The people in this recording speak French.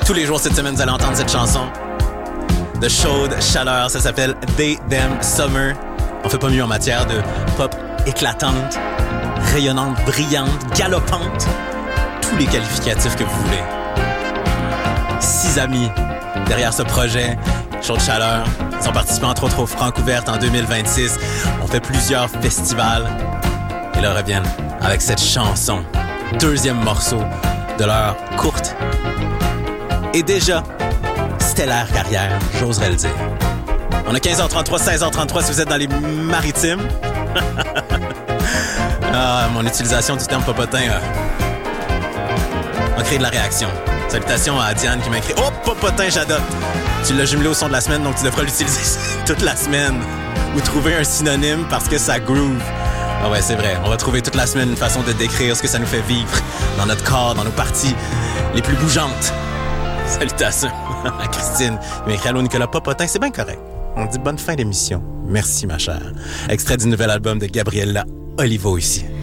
Tous les jours cette semaine, vous allez entendre cette chanson de chaude chaleur. Ça s'appelle They, Them, Summer. On fait pas mieux en matière de pop éclatante, rayonnante, brillante, galopante. Tous les qualificatifs que vous voulez. 6 amis derrière ce projet, chaude chaleur. Ils ont participé entre autres au Francouverte en 2026. On fait plusieurs festivals. Et là reviennent avec cette chanson. Deuxième morceau de leur courte et déjà stellaire carrière, j'oserais le dire. On a 15h33, 16h33 si vous êtes dans les maritimes. Mon utilisation du terme popotin a créé de la réaction. Salutations à Diane qui m'a écrit « Oh, popotin, j'adopte! » Tu l'as jumelé au son de la semaine, donc tu devras l'utiliser toute la semaine. Ou trouver un synonyme parce que ça groove. Ah ouais, c'est vrai. On va trouver toute la semaine une façon de décrire ce que ça nous fait vivre dans notre corps, dans nos parties les plus bougeantes. Salutations à Christine. Il m'a écrit « Allô, Nicolas, popotin, c'est bien correct. » On dit bonne fin d'émission. Merci, ma chère. Extrait du nouvel album de Gabriella Olivo ici.